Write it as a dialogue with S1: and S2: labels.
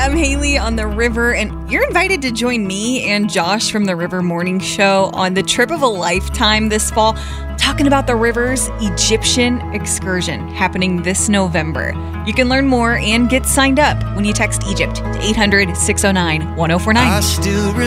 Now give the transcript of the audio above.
S1: I'm Haley on the river, and you're invited to join me and Josh from the River Morning Show on the trip of a lifetime this fall, talking about the river's Egyptian excursion happening this November. You can learn more and get signed up when you text Egypt to 800-609-1049.